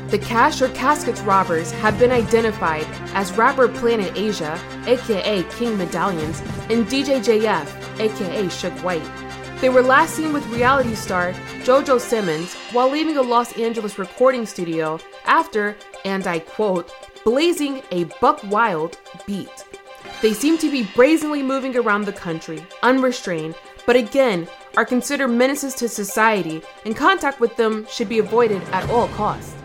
The Cash or Caskets robbers have been identified as rapper Planet Asia, aka King Medallions, and DJ JF, aka Suge White. They were last seen with reality star JoJo Simmons while leaving a Los Angeles recording studio after, and I quote, blazing a buck wild beat. They seem to be brazenly moving around the country, unrestrained, but again, are considered menaces to society, and contact with them should be avoided at all costs.